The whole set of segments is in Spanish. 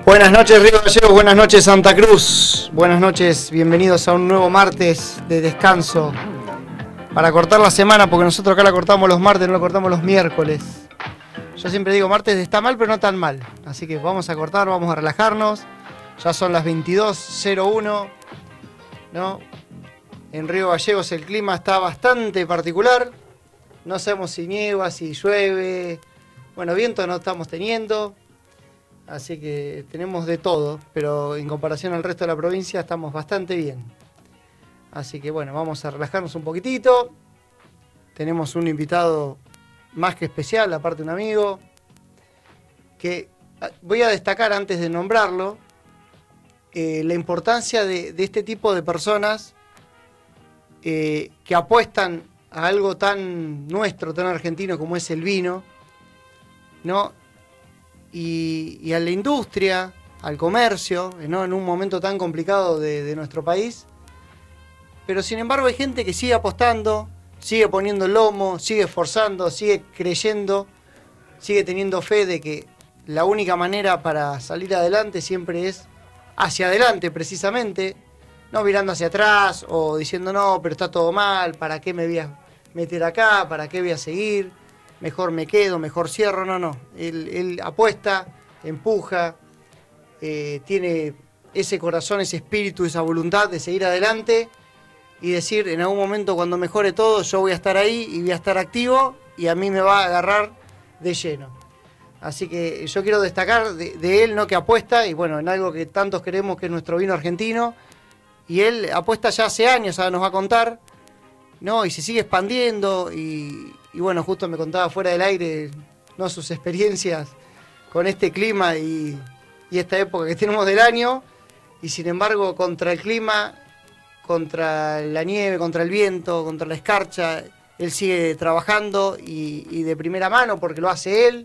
Buenas noches Río Gallegos, buenas noches Santa Cruz, buenas noches, bienvenidos a un nuevo martes de descanso para cortar la semana, porque nosotros acá la cortamos los martes, no la cortamos los miércoles. Yo siempre digo martes está mal, pero no tan mal, así que vamos a cortar, vamos a relajarnos. Ya son las 22:01, ¿no? En Río Gallegos el clima está bastante particular, no sabemos si nieva, si llueve, bueno, viento no estamos teniendo. Así que tenemos de todo, pero en comparación al resto de la provincia estamos bastante bien. Así que bueno, vamos a relajarnos un poquitito. Tenemos un invitado más que especial, aparte un amigo, que voy a destacar antes de nombrarlo, la importancia de este tipo de personas que apuestan a algo tan nuestro, tan argentino como es el vino, ¿no? Y a la industria, al comercio, ¿no? En un momento tan complicado de nuestro país. Pero sin embargo hay gente que sigue apostando, sigue poniendo el lomo, sigue esforzando, sigue creyendo, sigue teniendo fe de que la única manera para salir adelante siempre es hacia adelante precisamente, no mirando hacia atrás o diciendo no, pero está todo mal, ¿para qué me voy a meter acá? ¿Para qué voy a seguir? Mejor me quedo, mejor cierro. No. Él apuesta, empuja, tiene ese corazón, ese espíritu, esa voluntad de seguir adelante y decir, en algún momento cuando mejore todo, yo voy a estar ahí y voy a estar activo y a mí me va a agarrar de lleno. Así que yo quiero destacar de él, ¿no? Que apuesta, y bueno, en algo que tantos queremos, que es nuestro vino argentino, y él apuesta ya hace años, ahora nos va a contar, ¿no? Y se sigue expandiendo y bueno, justo me contaba fuera del aire, ¿no? Sus experiencias con este clima y esta época que tenemos del año, y sin embargo contra el clima, contra la nieve, contra el viento, contra la escarcha, él sigue trabajando y de primera mano porque lo hace él.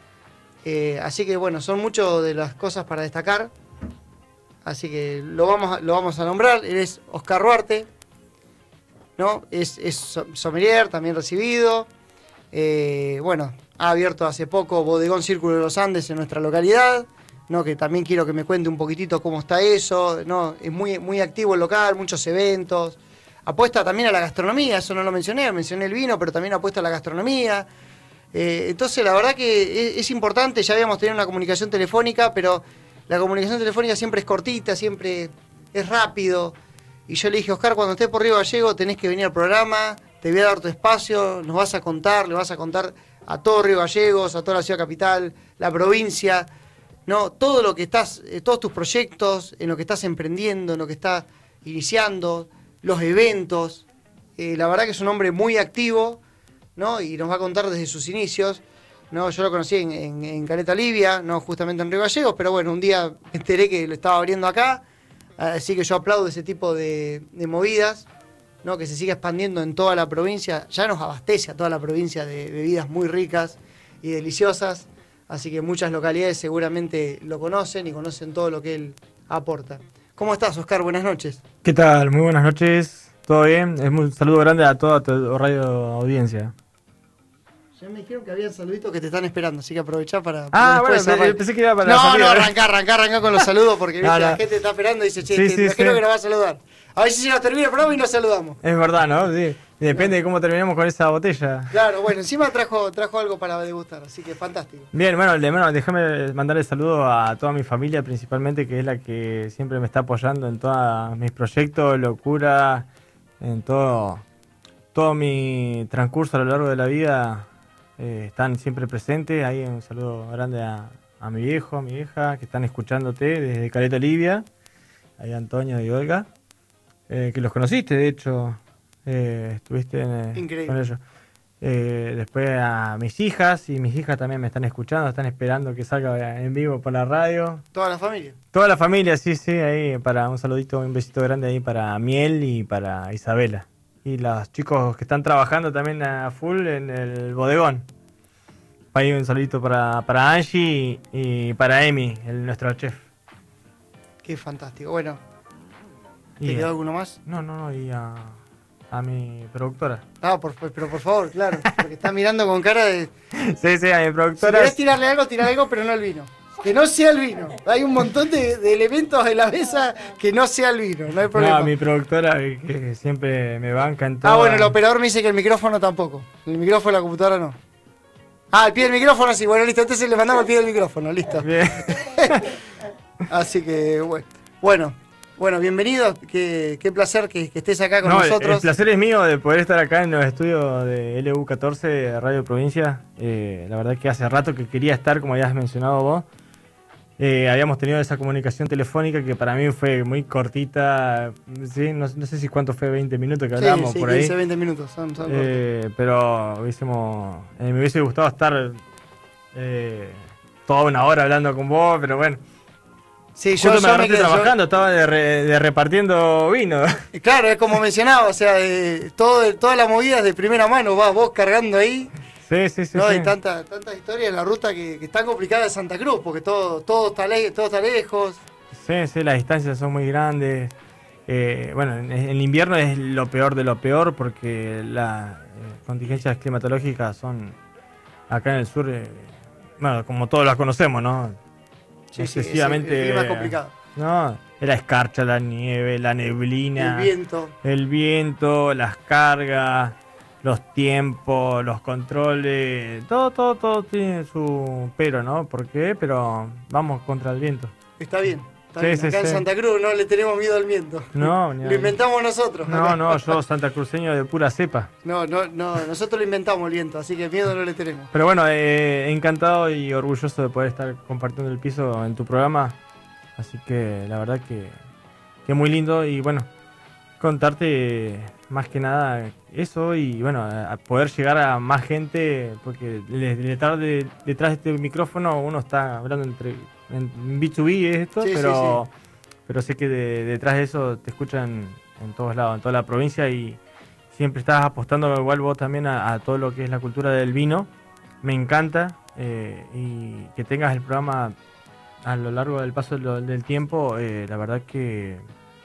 Así que bueno, son muchas de las cosas para destacar, así que lo vamos a nombrar. Él es Oscar Ruarte, ¿no? Es sommelier, también recibido. Bueno, ha abierto hace poco Bodegón Círculo de los Andes en nuestra localidad, ¿no? Que también quiero que me cuente un poquitito cómo está eso, ¿no? Es muy activo el local, muchos eventos. Apuesta también a la gastronomía, eso no lo mencioné el vino, pero también apuesta a la gastronomía. Entonces la verdad que es importante. Ya habíamos tenido una comunicación telefónica, pero la comunicación telefónica siempre es cortita, siempre es rápido. Y yo le dije, Oscar, cuando estés por Río Gallegos tenés que venir al programa, te voy a dar tu espacio, nos vas a contar, le vas a contar a todo Río Gallegos, a toda la ciudad capital, la provincia, ¿no? Todo lo que estás, todos tus proyectos, en lo que estás emprendiendo, en lo que estás iniciando, los eventos. La verdad que es un hombre muy activo, ¿no? Y nos va a contar desde sus inicios, ¿no? Yo lo conocí en Caleta Olivia, no justamente en Río Gallegos, pero bueno, un día me enteré que lo estaba abriendo acá. Así que yo aplaudo ese tipo de movidas, ¿no? Que se siga expandiendo en toda la provincia. Ya nos abastece a toda la provincia de bebidas muy ricas y deliciosas. Así que muchas localidades seguramente lo conocen y conocen todo lo que él aporta. ¿Cómo estás, Oscar? Buenas noches. ¿Qué tal? Muy buenas noches. ¿Todo bien? Un saludo grande a toda tu radio audiencia. Ya me dijeron que había saluditos que te están esperando, así que aprovechá para... Bueno, pensé que iba para la salida. No, arrancá con los saludos, porque ¿viste? La gente está esperando y dice, che, sí, te imagino que nos va a saludar. A ver si se nos termina el programa y nos saludamos. Es verdad, ¿no? Sí. Depende de cómo terminemos con esa botella. Claro, bueno, encima trajo algo para degustar, así que fantástico. Bien, bueno, déjame mandarle saludo a toda mi familia principalmente, que es la que siempre me está apoyando en todos mis proyectos, locura, en todo mi transcurso a lo largo de la vida. Están siempre presentes. Ahí un saludo grande a mi viejo, a mi vieja, que están escuchándote desde Caleta Olivia. Ahí Antonio y Olga, que los conociste, de hecho, estuviste con ellos. Después a mis hijas, y mis hijas también me están escuchando, están esperando que salga en vivo por la radio. ¿Toda la familia? Toda la familia, sí, ahí para un saludito, un besito grande ahí para Miel y para Isabela. Y los chicos que están trabajando también a full en el bodegón. Ahí un saludito para Angie y para Emi, nuestro chef. Qué fantástico. Bueno, ¿te quedó alguno más? No, y a mi productora. Pero por favor, claro, porque está mirando con cara de... Sí, a mi productora. Si querés tirarle algo, tira algo, pero no el vino. Que no sea el vino. Hay un montón de elementos en la mesa que no sea el vino, no hay problema. No, mi productora que siempre me banca en todo. Ah, bueno, el operador me dice que el micrófono tampoco. El micrófono de la computadora no. Ah, el pie del micrófono sí. Bueno, listo. Entonces le mandamos el pie del micrófono, listo. Bien. Así que, bueno, bienvenido. Qué placer que estés acá con nosotros. El placer es mío de poder estar acá en los estudios de LU14 Radio Provincia. La verdad que hace rato que quería estar, como habías mencionado vos. Habíamos tenido esa comunicación telefónica que para mí fue muy cortita, ¿sí? No sé si cuánto fue, 20 minutos que hablamos por ahí. 15, 20 minutos. Son pero me hubiese gustado estar toda una hora hablando con vos, pero bueno. Sí, yo me agarré trabajando, estaba de repartiendo vino. Claro, es como mencionaba, o sea, toda la movida de primera mano, vas vos cargando ahí. Sí. No, hay tantas historias en la ruta que es tan complicada de Santa Cruz, porque todo está lejos. Sí, las distancias son muy grandes. Bueno, en el invierno es lo peor de lo peor, porque las contingencias climatológicas son acá en el sur, bueno, como todos las conocemos, ¿no? Sí, excesivamente. El clima es complicado. No, la escarcha, la nieve, la neblina. El viento, las cargas. Los tiempos, los controles, todo tiene su pero, ¿no? ¿Por qué? Pero vamos contra el viento. Está bien. Acá en Santa Cruz no le tenemos miedo al viento. No, lo inventamos nosotros. No, yo santacruceño de pura cepa. No, nosotros lo inventamos el viento, así que miedo no le tenemos. Pero bueno, encantado y orgulloso de poder estar compartiendo el piso en tu programa. Así que la verdad que muy lindo y bueno, contarte más que nada eso y bueno, a poder llegar a más gente, porque detrás de este micrófono uno está hablando en B2B esto, pero sé que detrás de eso te escuchan en todos lados, en toda la provincia, y siempre estás apostando igual vos también a todo lo que es la cultura del vino. Me encanta y que tengas el programa a lo largo del paso del tiempo, la verdad que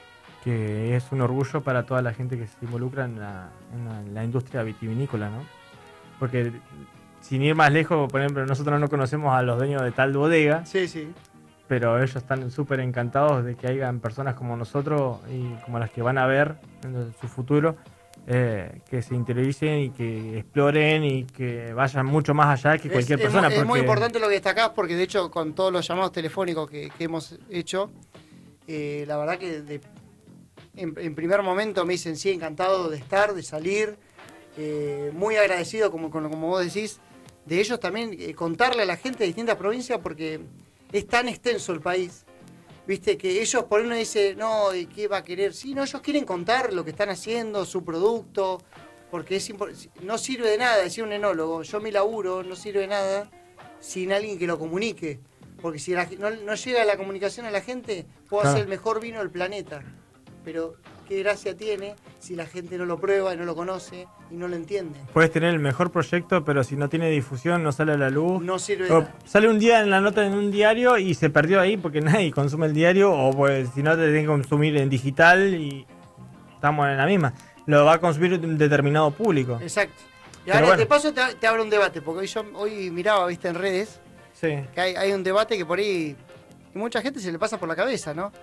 es un orgullo para toda la gente que se involucra en la industria vitivinícola, ¿no? Porque sin ir más lejos, por ejemplo, nosotros no conocemos a los dueños de tal bodega, sí, pero ellos están súper encantados de que hayan personas como nosotros y como las que van a ver en su futuro, que se interioricen y que exploren y que vayan mucho más allá que cualquier persona. Es muy importante lo que destacás, porque de hecho con todos los llamados telefónicos que hemos hecho, la verdad que en primer momento me dicen sí, encantado de estar, de salir, muy agradecido como vos decís, de ellos también, contarle a la gente de distintas provincias, porque es tan extenso el país, viste, que ellos por uno dice, no, ¿y qué va a querer? Sí, no, ellos quieren contar lo que están haciendo, su producto, porque no sirve de nada, decía un enólogo, yo mi laburo no sirve de nada sin alguien que lo comunique, porque si no llega la comunicación a la gente, puedo hacer el mejor vino del planeta. Pero qué gracia tiene si la gente no lo prueba, no lo conoce y no lo entiende. Puedes tener el mejor proyecto, pero si no tiene difusión, no sale a la luz. No sirve de nada. Sale un día en la nota en un diario y se perdió ahí porque nadie consume el diario, o pues, si no te tienen que consumir en digital y estamos en la misma. Lo va a consumir un determinado público. Exacto. Y ahora de paso te abro un debate, porque hoy miraba, viste, en redes, que hay un debate que por ahí mucha gente se le pasa por la cabeza, ¿no?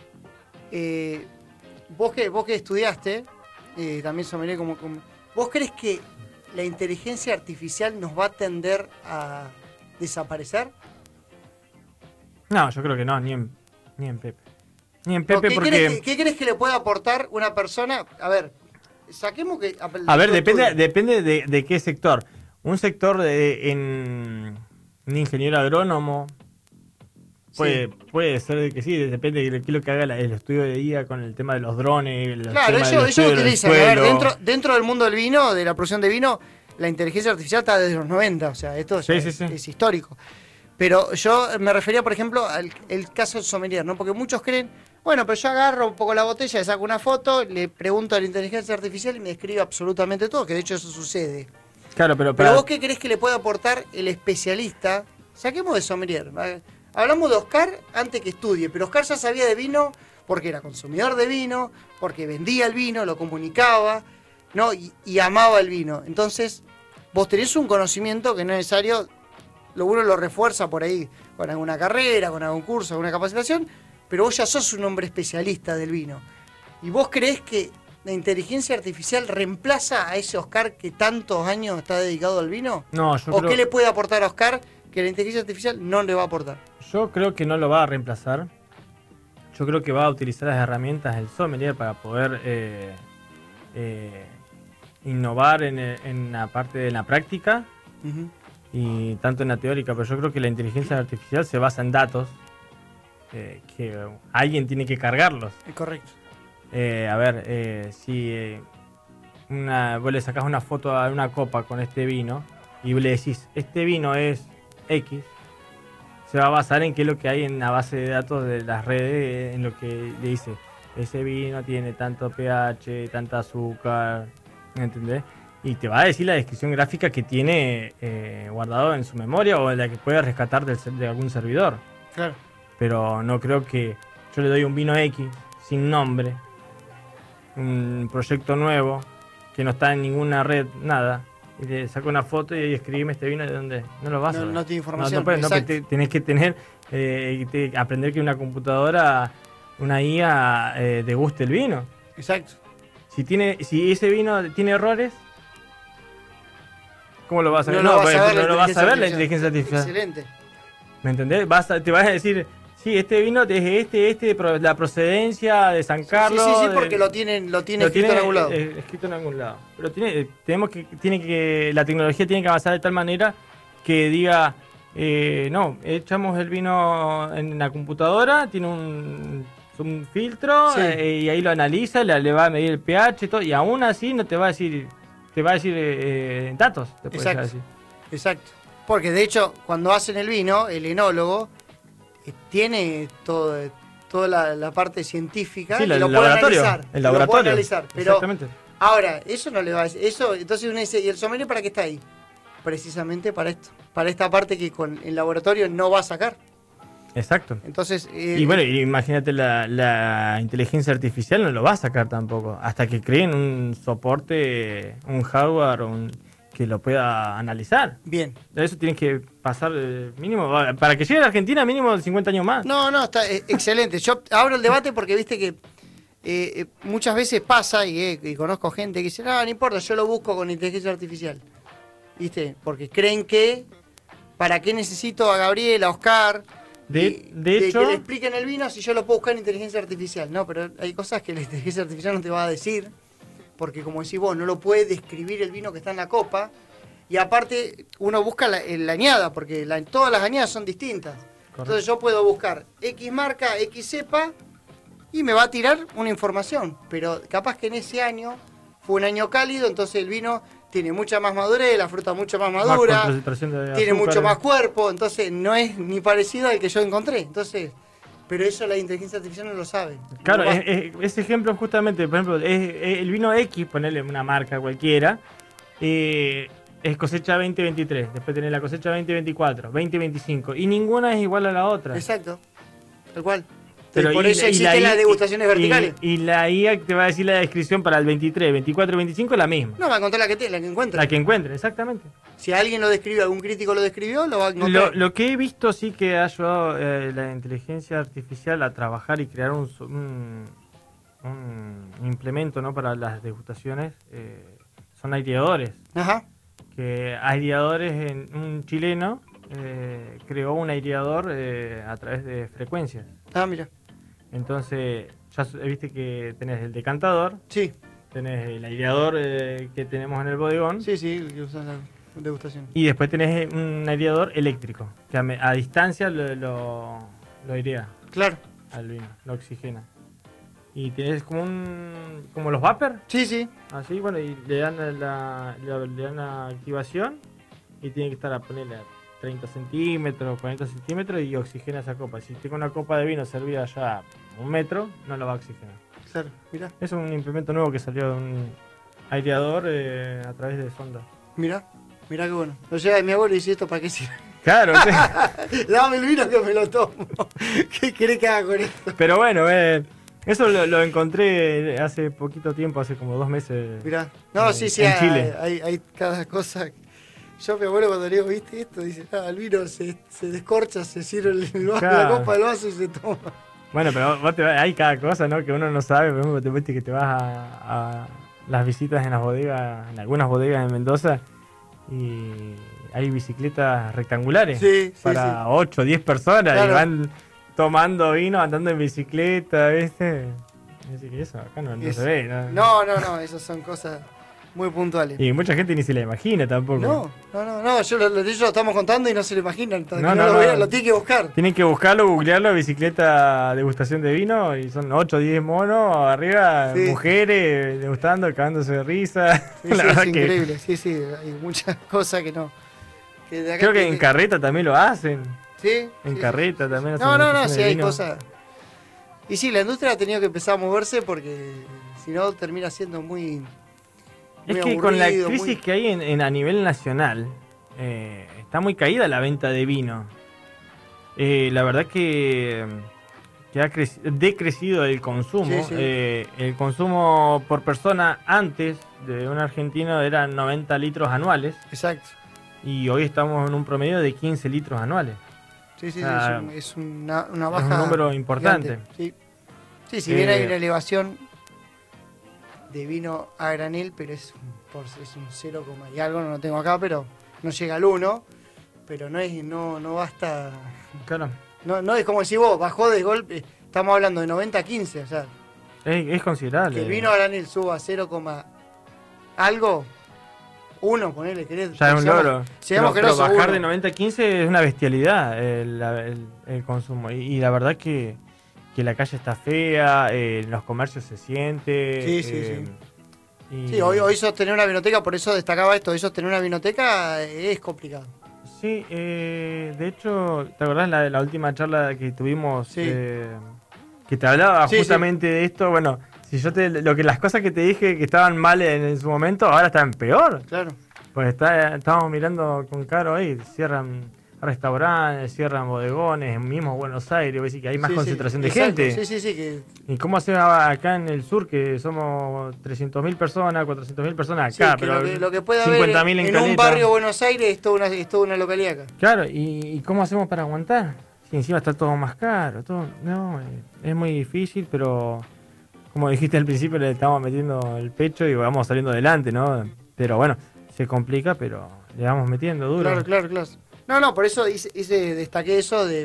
Vos que estudiaste, también sommelier como... ¿Vos crees que la inteligencia artificial nos va a tender a desaparecer? No, yo creo que no, ni en Pepe. Ni en Pepe porque... ¿Qué crees que le puede aportar una persona? A ver, saquemos que... A ver, depende de qué sector. Un sector en un ingeniero agrónomo... Puede ser que sí, depende de qué es lo que haga el estudio de día con el tema de los drones. Claro, ellos utilizan, a ver, dentro del mundo del vino, de la producción de vino, la inteligencia artificial está desde los 90, o sea, esto es histórico. Pero yo me refería, por ejemplo, al caso del sommelier, ¿no? Porque muchos creen, bueno, pero yo agarro un poco la botella, le saco una foto, le pregunto a la inteligencia artificial y me describe absolutamente todo, que de hecho eso sucede. Claro, pero vos qué crees que le puede aportar el especialista? Saquemos de sommelier, ¿vale? Hablamos de Oscar antes que estudie, pero Oscar ya sabía de vino porque era consumidor de vino, porque vendía el vino, lo comunicaba, ¿no? Y amaba el vino. Entonces, vos tenés un conocimiento que no es necesario, uno lo refuerza por ahí, con alguna carrera, con algún curso, alguna capacitación, pero vos ya sos un hombre especialista del vino. ¿Y vos creés que la inteligencia artificial reemplaza a ese Oscar que tantos años está dedicado al vino? No, ¿O qué le puede aportar a Oscar que la inteligencia artificial no le va a aportar? Yo creo que no lo va a reemplazar. Yo creo que va a utilizar las herramientas del sommelier para poder innovar en la parte de la práctica y tanto en la teórica, pero yo creo que la inteligencia artificial se basa en datos que alguien tiene que cargarlos. Es correcto. Si vos le sacás una foto a una copa con este vino y le decís, este vino es X, se va a basar en qué es lo que hay en la base de datos de las redes, en lo que le dice, ese vino tiene tanto pH, tanta azúcar, ¿entendés? Y te va a decir la descripción gráfica que tiene guardado en su memoria o la que puede rescatar de algún servidor. Claro. Pero no creo que yo le doy un vino X sin nombre, un proyecto nuevo que no está en ninguna red, nada, y le saco una foto y escribime este vino de dónde. No lo vas a ver. No tiene información. Tenés que tener, aprender que una computadora, una IA, deguste el vino. Exacto. Si ese vino tiene errores, ¿cómo lo vas a ver? No lo vas a ver la inteligencia artificial. Excelente. ¿Me entendés? Te vas a decir, sí, este vino es la procedencia de San Carlos. Sí, porque lo tiene escrito en algún lado. Escrito en algún lado. Pero la tecnología tiene que avanzar de tal manera que diga, no, echamos el vino en la computadora, tiene un filtro y ahí lo analiza, le va a medir el pH y todo, y aún así no te va a decir, datos. Exacto. Porque de hecho, cuando hacen el vino, el enólogo tiene toda la parte científica y lo puede analizar. El laboratorio. Pero ahora, eso no le va a decir. Eso, entonces uno dice, ¿y el sommelier para qué está ahí? Precisamente para esto. Para esta parte que con el laboratorio no va a sacar. Exacto. Entonces, imagínate la inteligencia artificial no lo va a sacar tampoco. Hasta que creen un soporte, un hardware, que lo pueda analizar. Bien. Eso tienes que pasar mínimo, para que llegue a la Argentina mínimo 50 años más. No, está excelente. Yo abro el debate porque viste que muchas veces pasa y conozco gente que dice, no importa, yo lo busco con inteligencia artificial. ¿Viste? Porque creen que, ¿para qué necesito a Gabriel, a Oscar? De hecho, que le expliquen el vino si yo lo puedo buscar en inteligencia artificial. No, pero hay cosas que la inteligencia artificial no te va a decir. Porque como decís vos, no lo puede describir el vino que está en la copa. Y aparte, uno busca la añada, porque todas las añadas son distintas. Correcto. Entonces yo puedo buscar X marca, X cepa, y me va a tirar una información. Pero capaz que en ese año fue un año cálido, entonces el vino tiene mucha más madurez, la fruta mucho más madura, tiene mucho más cuerpo, entonces no es ni parecido al que yo encontré. Entonces... Pero eso la inteligencia artificial no lo sabe. Claro, ese ejemplo justamente, por ejemplo, el vino X, ponerle una marca cualquiera, es cosecha 2023, después tenés la cosecha 2024, 2025, y ninguna es igual a la otra. Exacto, tal cual. Pero por eso existen las degustaciones verticales. Y la IA te va a decir la descripción para el 23, 24 y 25 es la misma. No, va a encontrar la que encuentre. La que encuentre, exactamente. Si alguien lo describió, algún crítico lo describió, lo va a encontrar. Lo que he visto sí que ha ayudado la inteligencia artificial a trabajar y crear un implemento, ¿no?, para las degustaciones, son aireadores. Ajá. Que aireadores, un chileno creó un aireador a través de frecuencias. Ah, mira. Entonces, ya viste que tenés el decantador. Sí. Tenés el aireador que tenemos en el bodegón. Sí, que usan la degustación. Y después tenés un aireador eléctrico, que a distancia lo airea. Claro. Al vino, lo oxigena. Y tenés como los vapor. Sí. Así, bueno, y le dan la activación y tiene que estar a ponerle 30 centímetros, 40 centímetros y oxigena esa copa. Si tengo una copa de vino servida ya a 1 metro, no la va a oxigenar. Claro, mirá. Es un implemento nuevo que salió de un aireador a través de sonda. Mirá qué bueno. Lo lleva de mi abuelo y dice, ¿esto para qué sirve? Claro, dame el vino que me lo tomo. ¿Qué querés que haga con esto? Pero bueno, eso lo encontré hace poquito tiempo, hace como 2 meses. Mirá. No, sí, en Chile. Hay cada cosa. Yo a mi abuelo cuando le digo, ¿viste esto? Dice, el vino se descorcha, se sirve la Claro. copa del vaso y se toma. Bueno, pero vos hay cada cosa, ¿no? Que uno no sabe. Por ejemplo, te viste que te vas a las visitas en las bodegas, en algunas bodegas en Mendoza, y hay bicicletas rectangulares Sí, para 8 o 10 personas, Claro. y van tomando vino, andando en bicicleta, ¿viste? Así que eso acá no se ve, ¿no? No, esas son cosas muy puntuales. Y mucha gente ni se la imagina tampoco. No, yo lo estamos contando y no se lo imaginan. No. Lo tiene que buscar. Tienen que buscarlo, googlearlo, bicicleta degustación de vino, y son 8 o 10 monos arriba, Sí. mujeres degustando, cagándose de risa. Sí, La sí, verdad es que increíble. Sí, hay muchas cosas que no. Que de acá creo que en carreta también lo hacen. Sí. En sí, carreta también hacen No, degustación sí de hay vino. cosas. Y sí, la industria ha tenido que empezar a moverse porque si no termina siendo muy Es muy que con la aburrido, crisis muy- que hay a nivel nacional, está muy caída la venta de vino. La verdad que ha decrecido el consumo. Sí. El consumo por persona antes de un argentino era 90 litros anuales, Exacto. y hoy estamos en un promedio de 15 litros anuales. Sí, es una un baja. número importante. Gigante. Sí, si bien hay Eh, una elevación de vino a granel, pero es un 0, y algo, no lo tengo acá, pero no llega al 1, pero no basta. Claro, No es como decir vos, bajó de golpe, estamos hablando de 90 a 15, o sea, es considerable. que el vino a granel suba a 0, algo, 1, ponele, querés. Ya es un logro. Seamos Pero grosos, bajar 1. de 90 a 15 es una bestialidad el consumo. Y la verdad que la calle está fea, en los comercios se siente. Sí. Y- Sí, hoy sostener una vinoteca, por eso destacaba esto, hoy sostener una vinoteca es complicado. Sí, de hecho, ¿te acordás la última charla que tuvimos? Sí. Que te hablaba Sí, justamente de esto. Bueno, si las cosas que te dije que estaban mal en su momento, ahora están peor. Claro. Pues estábamos mirando con Caro ahí, cierran restaurantes, cierran bodegones, mismo Buenos Aires, ves que hay más Sí, concentración de exacto. gente. Sí, que ¿Y cómo hacemos acá en el sur, que somos 300.000 personas, 400.000 personas sí, acá, que pero lo que puede haber 50.000 en un Caleta? barrio Buenos Aires es toda una localidad acá. Claro, ¿y cómo hacemos para aguantar? Si encima está todo más caro, todo, no, es muy difícil, pero como dijiste al principio, le estamos metiendo el pecho y vamos saliendo adelante, ¿no? Pero bueno, se complica, pero le vamos metiendo duro. Claro. No, por eso destaqué eso de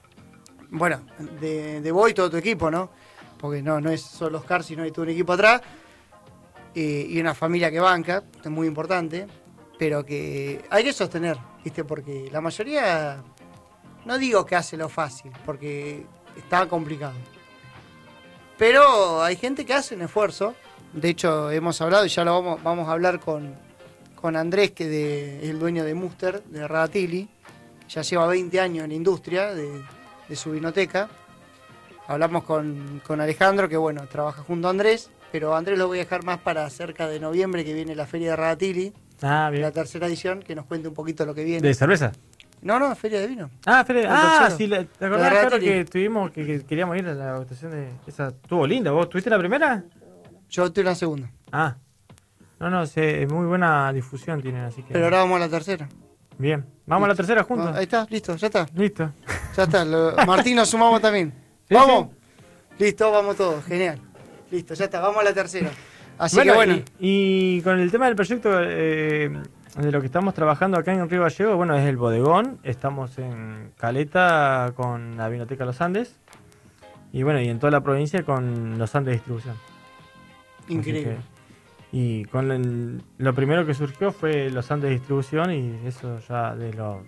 vos y todo tu equipo, ¿no? Porque no es solo Oscar, sino hay todo un equipo atrás y una familia que banca, es muy importante, pero que hay que sostener, ¿viste? Porque la mayoría, no digo que hace lo fácil, porque está complicado. Pero hay gente que hace un esfuerzo. De hecho, hemos hablado y ya lo vamos a hablar con Andrés, que es el dueño de Muster, de Radatili. Ya lleva 20 años en la industria de su vinoteca. Hablamos con Alejandro, que bueno, trabaja junto a Andrés, pero a Andrés lo voy a dejar más para cerca de noviembre, que viene la Feria de Radatili, Ah, bien. la tercera edición, que nos cuente un poquito lo que viene. ¿De cerveza? No, Feria de vino. Ah, Fede, El tercero. sí, ¿te La acordás, de Caro, Radatili. que estuvimos, que queríamos ir a la votación de esa? Estuvo linda, ¿vos tuviste la primera? Yo estoy en la segunda, Ah, no, es muy buena difusión tienen, así que... pero ahora vamos a la tercera. Bien, vamos a la tercera juntos. Ahí está, listo, ya está. Listo. Ya está, Martín nos sumamos también. Sí, ¿Vamos? Listo, vamos todos, genial. Listo, ya está, vamos a la tercera. Así que bueno. Y con el tema del proyecto de lo que estamos trabajando acá en Río Gallego, bueno, es el bodegón. Estamos en Caleta con la Vinoteca Los Andes. Y bueno, y en toda la provincia con Los Andes Distribución. Increíble. Así que- y con lo primero que surgió fue Los Andes Distribución, y eso ya de los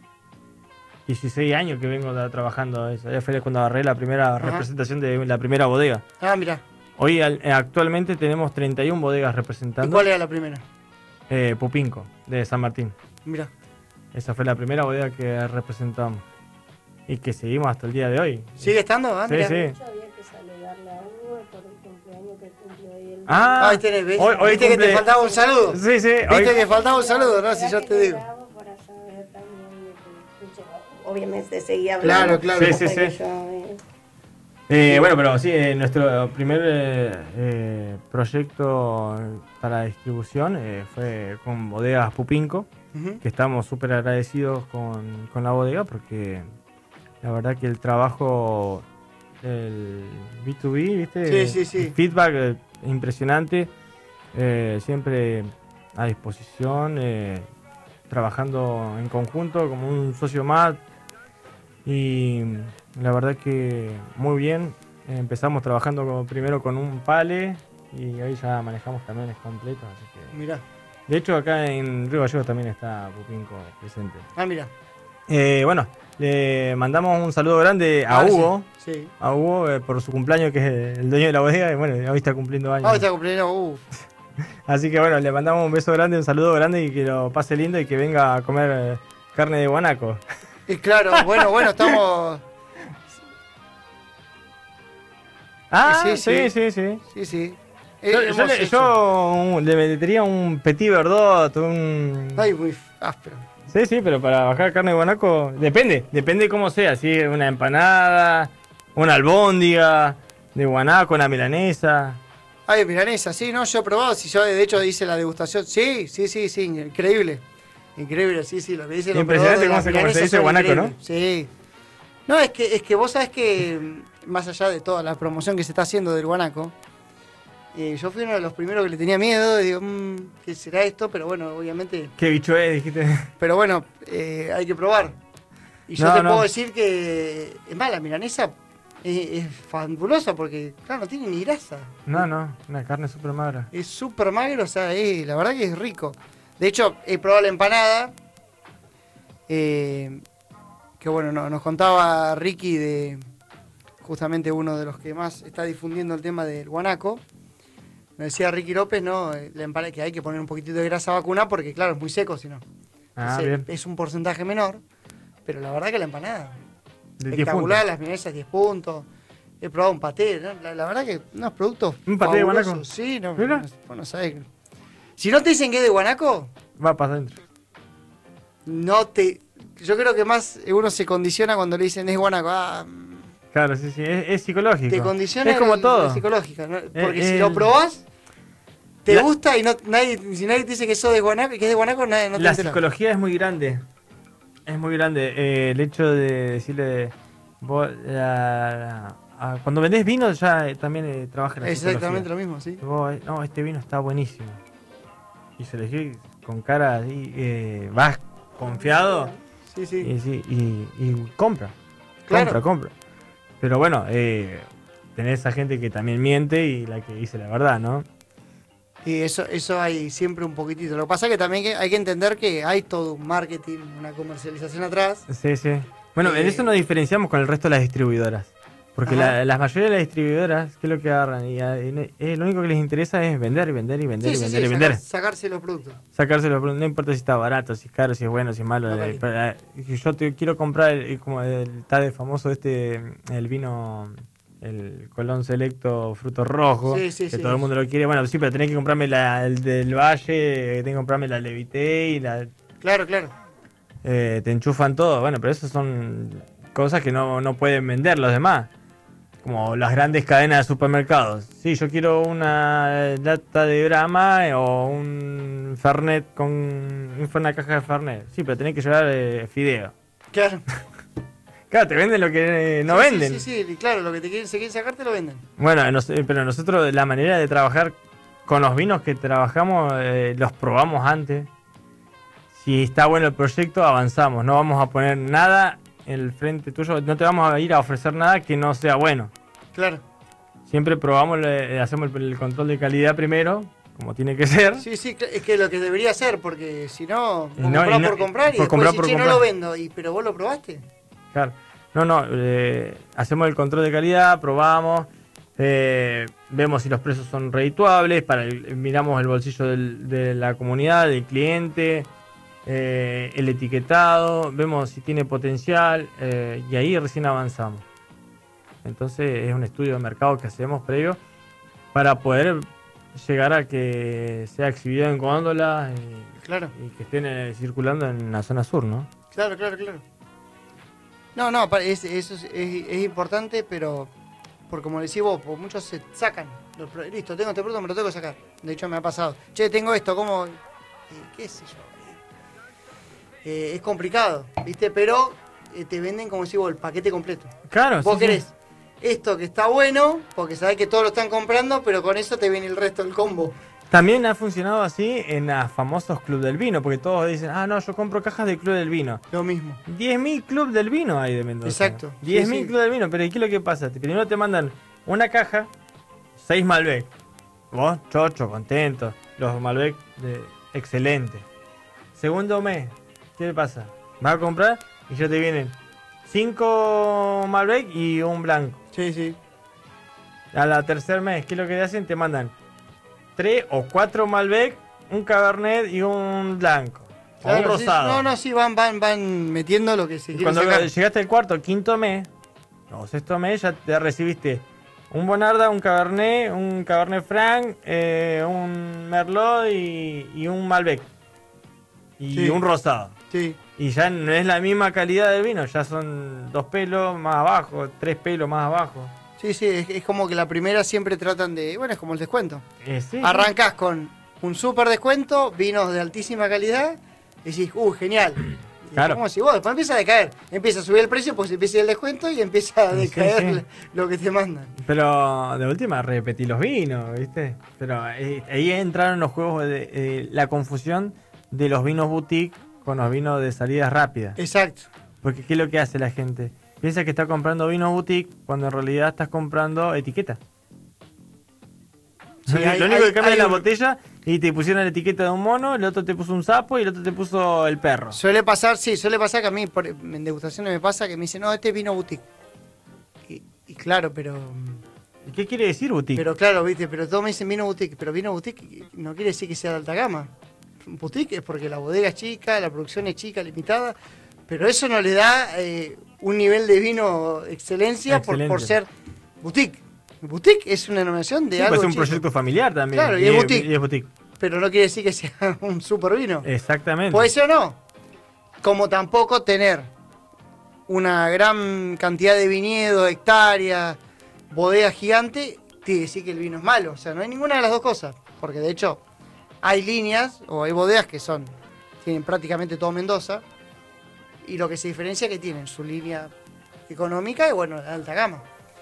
16 años que vengo trabajando eso. Ya fue cuando agarré la primera Ajá. representación de la primera bodega. Ah, mira. Hoy actualmente tenemos 31 bodegas ¿Y representando. cuál era la primera? Pupinco, de San Martín. Mira. Esa fue la primera bodega que representamos. Y que seguimos hasta el día de hoy. ¿Sigue estando? Ah, Sí, mira. sí. De hecho, había que saludarle a Hugo por el cumpleaños que cumple hoy el Ah, Ahí tenés, ¿ves? hoy ¿Viste que cumple- te faltaba un saludo? Sí, sí. ¿Viste que faltaba un saludo? No, si yo te digo. Para saber también de que escuche, obviamente seguía hablando. Claro. Sí, sí, sí. Porque yo, Bueno, pero sí, nuestro primer proyecto para distribución fue con bodegas Pupinco. que estamos súper agradecidos con la bodega porque la verdad que el trabajo, el B2B, ¿viste? Sí. El feedback impresionante, siempre a disposición, trabajando en conjunto como un socio más y la verdad que muy bien. Empezamos trabajando primero con un pale y hoy ya manejamos camiones completos. Así que... Mirá. De hecho, acá en Río Gallegos también está Pupinco presente. Ah, mira. Bueno, le mandamos un saludo grande a Hugo. Sí. A Hugo por su cumpleaños, que es el dueño de la bodega. Y bueno, hoy está cumpliendo años. Ah, está cumpliendo. Así que bueno, le mandamos un beso grande, un saludo grande y que lo pase lindo y que venga a comer carne de guanaco. Y claro, bueno, estamos... Ah, sí. Sí. Yo le metería un petit verdot, Ay, muy áspero. Sí, pero para bajar carne de guanaco, depende cómo sea, si es una empanada, una albóndiga de guanaco, una milanesa. Ay, milanesa, sí, no, yo he probado, si yo de hecho hice la degustación, sí, increíble, sí, lo que dice el impresionante cómo se dice guanaco, ¿no? Sí. No, es que vos sabés que, más allá de toda la promoción que se está haciendo del guanaco, yo fui uno de los primeros que le tenía miedo, y digo, ¿qué será esto? Pero bueno, obviamente... ¿Qué bicho es? Dijiste. Pero bueno, hay que probar. Y yo puedo decir que, es más, la milanesa es fabulosa porque, claro, no tiene ni grasa. No, una carne súper magra. Es súper magro, o sea, la verdad que es rico. De hecho, he probado la empanada, que bueno, nos contaba Ricky, de justamente uno de los que más está difundiendo el tema del guanaco. Me decía Ricky López, ¿no? La empanada, que hay que poner un poquitito de grasa vacuna porque, claro, es muy seco, si no. Bien. Es un porcentaje menor, pero la verdad que la empanada, de espectacular, las milanesas 10 puntos. He probado un paté, ¿no? La verdad que unos productos ¿un paté de guanaco? Sí, no sabés. Si no te dicen que es de guanaco, va para adentro. Yo creo que más uno se condiciona cuando le dicen es guanaco. Claro, sí, es psicológico. Te condiciona, es como todo. Es psicológica, ¿no? Porque si lo probás, te gusta y si nadie te dice que eso de guanaco, que es de guanaco, no te la enteras. psicología es muy grande. Es muy grande. El hecho de decirle cuando vendés vino ya también trabaja la psicología. Exactamente lo mismo, sí. No, este vino está buenísimo. Y se elegí con cara así, vas confiado. Sí. Y compra. Claro. Compra. Pero bueno, tenés a gente que también miente y la que dice la verdad, ¿no? Y eso hay siempre un poquitito. Lo que pasa es que también hay que entender que hay todo un marketing, una comercialización atrás. Sí. Bueno, en eso nos diferenciamos con el resto de las distribuidoras. Porque la mayoría de las distribuidoras, ¿qué es lo que agarran? Lo único que les interesa es vender. Sacarse los productos. No importa si está barato, si es caro, si es bueno, si es malo. Yo quiero comprar, como está de famoso el vino, el Colón Selecto Fruto Rojo, que todo el mundo lo quiere. Bueno, sí, pero tenés que comprarme el del Valle, tenés que comprarme la Levité y la... Claro. Te enchufan todo. Bueno, pero eso son cosas que no pueden vender los demás. Como las grandes cadenas de supermercados. Sí, yo quiero una lata de Brahma o un Fernet una caja de Fernet. Sí, pero tenés que llevar fideo. Claro. Claro, te venden lo que no venden. Sí, claro, lo que se quieren sacar te lo venden. Bueno, pero nosotros la manera de trabajar con los vinos que trabajamos, los probamos antes. Si está bueno el proyecto, avanzamos. No vamos a poner nada en el frente tuyo, no te vamos a ir a ofrecer nada que no sea bueno. Claro. Siempre probamos, hacemos el control de calidad primero, como tiene que ser. Sí, es que lo que debería ser, porque si no, por comprar y por después comprar, no lo vendo, pero vos lo probaste. Claro. Hacemos el control de calidad, probamos, vemos si los precios son redituables, miramos el bolsillo de la comunidad, del cliente, el etiquetado, vemos si tiene potencial y ahí recién avanzamos. Entonces es un estudio de mercado que hacemos previo para poder llegar a que sea exhibido en góndola y que estén circulando en la zona sur, ¿no? Claro. No, eso es importante, pero por como decís vos, por muchos se sacan. Listo, tengo este producto, me lo tengo que sacar. De hecho me ha pasado. Che, tengo esto, ¿cómo? ¿Qué sé yo? es complicado, ¿viste? Pero te venden, como decís vos, el paquete completo. Claro, Vos sí, querés sí. esto que está bueno, porque sabés que todos lo están comprando, pero con eso te viene el resto del combo. También ha funcionado así en los famosos Club del Vino, porque todos dicen, no, yo compro cajas del Club del Vino. Lo mismo. 10.000 Club del Vino hay de Mendoza. Exacto. 10.000 Sí. Club del Vino, pero ¿qué es lo que pasa? Primero te mandan una caja, 6 Malbec. Vos, chocho, contento. Los Malbec, excelente. Segundo mes, ¿qué pasa? Vas a comprar y ya te vienen 5 Malbec y un blanco. Sí, sí. A la tercer mes, ¿qué es lo que te hacen? Te mandan 3 o 4 Malbec, un Cabernet y un blanco. Claro, o un rosado. Sí, van metiendo lo que se quiere Cuando sacar. llegaste al cuarto, quinto mes, o sexto mes, ya te recibiste un Bonarda, un Cabernet Franc, un Merlot y un Malbec. Y Sí. un rosado. Sí. Y ya no es la misma calidad del vino, ya son 2 pelos más abajo, 3 pelos más abajo. Sí, es como que la primera siempre tratan de... Bueno, es como el descuento. Sí. Arrancás con un súper descuento, vinos de altísima calidad, y decís, genial. Y Claro. como si vos, después empieza a decaer. Empieza a subir el precio, pues empieza el descuento y empieza a decaer Sí. lo que te mandan. Pero de última repetí los vinos, ¿viste? Pero ahí entraron los juegos de la confusión de los vinos boutique con los vinos de salidas rápidas. Exacto. Porque ¿qué es lo que hace la gente? Piensa que está comprando vinos boutique cuando en realidad estás comprando etiqueta. Sí, lo único que cambia es la botella y te pusieron la etiqueta de un mono, el otro te puso un sapo y el otro te puso el perro. Suele pasar que a mí en degustaciones me pasa que me dicen, no, este es vino boutique. Y claro, pero ¿Y qué quiere decir boutique? claro, viste, pero todos me dicen vino boutique, pero vino boutique no quiere decir que sea de alta gama. Boutique es porque la bodega es chica, la producción es chica, limitada, pero eso no le da un nivel de vino excelencia por Excelente. ser boutique. Boutique es una denominación de Sí, algo pues es un chico, proyecto familiar también. Claro, y es boutique. Y es boutique. pero no quiere decir que sea un super vino. Exactamente. Puede ser o no. Como tampoco tener una gran cantidad de viñedos, hectáreas, bodega gigante, quiere decir que el vino es malo. O sea, no hay ninguna de las dos cosas. Porque de hecho, hay líneas o hay bodegas que tienen prácticamente todo Mendoza. Y lo que se diferencia es que tienen su línea económica y bueno, de alta gama.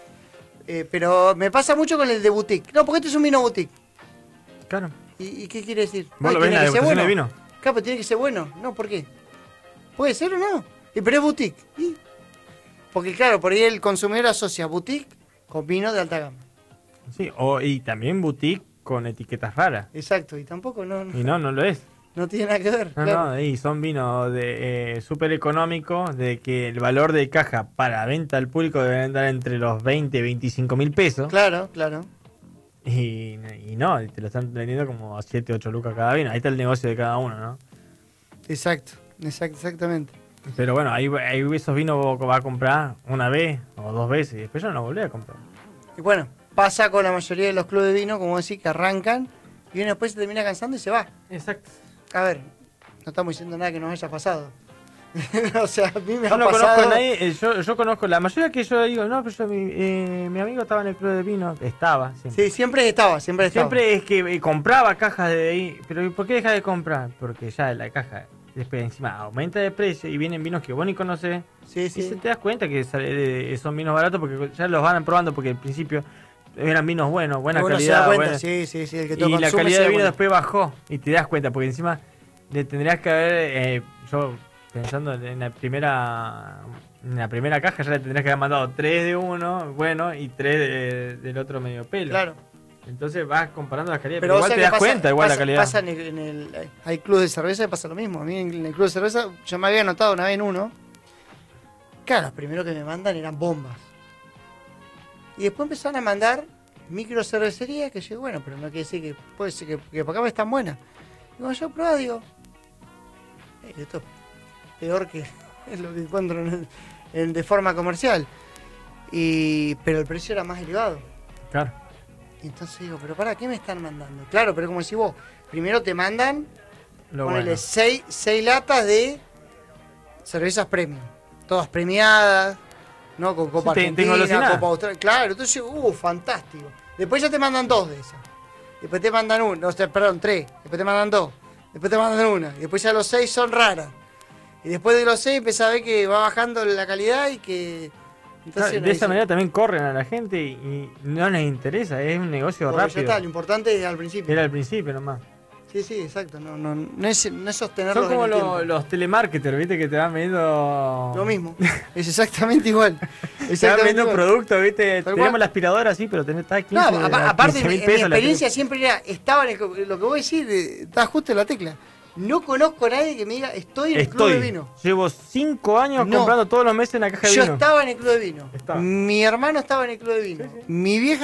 Pero me pasa mucho con el de boutique. No, porque este es un vino boutique. Claro. ¿Y qué quiere decir? ¿Vos lo ves en la tiene que ser degustación de bueno. vino? Claro, pero tiene que ser bueno. No, ¿por qué? ¿Puede ser o no? Pero es boutique. ¿Y? Porque claro, por ahí el consumidor asocia boutique con vino de alta gama. Sí, y también boutique con etiquetas raras. Exacto, y tampoco Y no lo es. no tiene nada que ver. No, claro. no, y son vinos de súper económicos, de que el valor de caja para venta al público debe andar entre los 20 y 25 mil pesos. Claro. Y no, y te lo están vendiendo como a 7, 8 lucas cada vino. Ahí está el negocio de cada uno, ¿no? Exactamente. Pero bueno, ahí esos vinos vos vas a comprar una vez o 2 veces y después ya no los volvés a comprar. Y bueno, pasa con la mayoría de los clubes de vino, como decís, que arrancan y uno después se termina cansando y se va. Exacto. A ver, no estamos diciendo nada que nos haya pasado. O sea, a mí me Yo ha no pasado. conozco a nadie, yo conozco la mayoría que yo digo, no, pero mi amigo estaba en el club de vino, estaba siempre. Sí, siempre estaba. Siempre es que compraba cajas de ahí, pero ¿por qué deja de comprar? Porque ya la caja después encima aumenta de precio y vienen vinos que vos ni conocés. Sí. Y se te das cuenta que son vinos baratos porque ya los van probando porque al principio eran vinos buenos, buena Uno se calidad. da cuenta, buena- sí, el que todo y la consume calidad se de da vino cuenta. después bajó y te das cuenta porque encima le tendrías que haber, yo pensando en la primera caja ya le tendrías que haber mandado 3 de uno, bueno, y 3 del otro medio pelo. Claro. Entonces vas comparando las calidades, Pero pero o igual sea te que das cuenta igual la calidad. pasa hay clubes de cerveza y pasa lo mismo. A mí en el club de cerveza, yo me había anotado una vez en uno. Claro, los primeros que me mandan eran bombas. Y después empezaron a mandar micro cervecerías que yo digo, bueno, pero no quiere decir que puede ser que por acá me están buenas. Y cuando yo probaba, digo, esto es peor que es lo que encuentro de forma comercial. Pero el precio era más elevado. Claro. Y entonces digo, pero ¿para qué me están mandando? Claro, pero como decís vos, primero te mandan, Lo ponele bueno. 6 latas de cervezas premium. Todas premiadas, ¿no? Con Copa Sí, te Argentina, engolosinás. Copa Australia. Claro, entonces digo, fantástico. Después ya te mandan 2 de esas. Después te mandan 1, o sea, perdón, 3. Después te mandan 2. Después te mandan 1. Y después ya los 6 son raras. Y después de los 6 empezás a ver que va bajando la calidad y que... Entonces, de esa manera también corren a la gente y no les interesa, es un negocio rápido. rápido. Ya está, lo importante es al principio. Era al principio nomás. Sí, exacto. No es sostenerlo. Son como los telemarketers, ¿viste? Que te van vendiendo... Lo mismo. Es exactamente igual. Te van vendiendo productos, ¿viste? Tenemos la aspiradora así, pero está 15, aparte, 15.000 mi experiencia siempre era... lo que voy a decir, está justo en la tecla. No conozco a nadie que me diga, estoy en el club de vino. Llevo 5 años comprando todos los meses una caja de vino. Yo estaba en el club de vino. Mi hermano estaba en el club de vino. Mi vieja